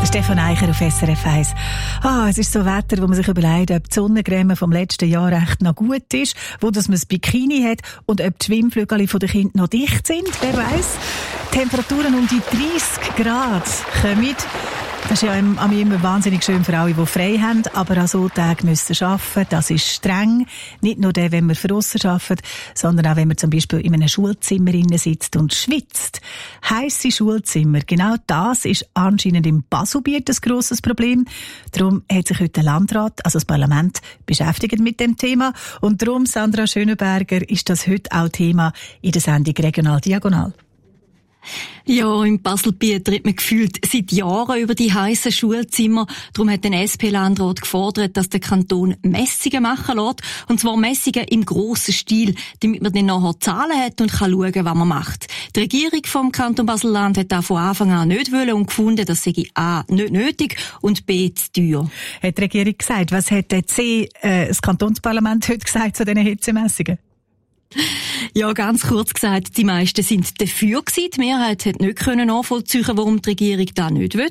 Stefan Eicher auf SRF 1. Es ist so Wetter, wo man sich überlegt, ob die Sonnencreme vom letzten Jahr echt noch gut ist, wo dass man das Bikini hat und ob die Schwimmflügel von den Kindern noch dicht sind, wer weiss. Temperaturen um die 30 Grad kommen. Das ist ja immer wahnsinnig schön für alle, die frei haben, aber an so Tagen müssen arbeiten. Das ist streng. Nicht nur dann, wenn man draussen arbeitet, sondern auch, wenn man zum Beispiel in einem Schulzimmer sitzt und schwitzt. Heisse Schulzimmer, genau das ist anscheinend im Baselbiet ein grosses Problem. Darum hat sich heute der Landrat, also das Parlament, beschäftigt mit dem Thema. Und darum, Sandra Schönenberger, ist das heute auch Thema in der Sendung Regional Diagonal. Ja, im Baselbiet redet man gefühlt seit Jahren über die heissen Schulzimmer. Darum hat der SP-Landrat gefordert, dass der Kanton Messungen machen lässt. Und zwar Messungen im grossen Stil, damit man dann nachher Zahlen hat und kann schauen, was man macht. Die Regierung vom Kanton Basel-Land hat das von Anfang an nicht wollen und gefunden, das sei A, nicht nötig und B, zu teuer. Hat die Regierung gesagt, was hat das Kantonsparlament heute gesagt zu diesen Hitzemessungen? Ja, ganz kurz gesagt, die meisten sind dafür gewesen. Die Mehrheit hat nicht nachvollziehen, warum die Regierung das nicht will.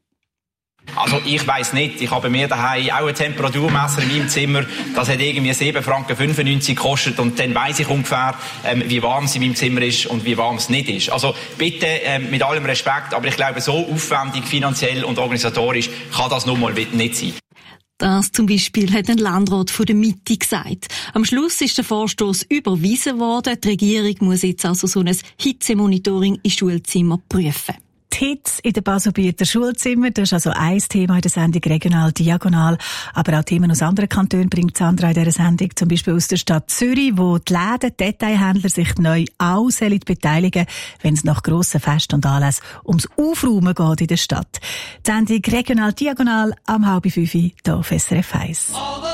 Also ich weiss nicht, ich habe bei mir daheim auch ein Temperaturmesser in meinem Zimmer, das hat irgendwie 7,95 Franken gekostet und dann weiss ich ungefähr, wie warm es in meinem Zimmer ist und wie warm es nicht ist. Also bitte mit allem Respekt, aber ich glaube, so aufwendig finanziell und organisatorisch kann das nun mal nicht sein. Das zum Beispiel hat ein Landrat von der Mitte gesagt. Am Schluss ist der Vorstoß überwiesen worden. Die Regierung muss jetzt also so ein Hitzemonitoring in Schulzimmer prüfen. Die Hitze in den Baselbieter Schulzimmer, das ist also ein Thema in der Sendung Regional Diagonal. Aber auch Themen aus anderen Kantonen bringt Sandra in dieser Sendung. Zum Beispiel aus der Stadt Zürich, wo die Läden, die Detailhändler sich neu auch beteiligen, wenn es nach grossen Festen und Anlässen ums Aufräumen geht in der Stadt. Die Sendung Regional Diagonal am 4:30 hier auf SRF 1.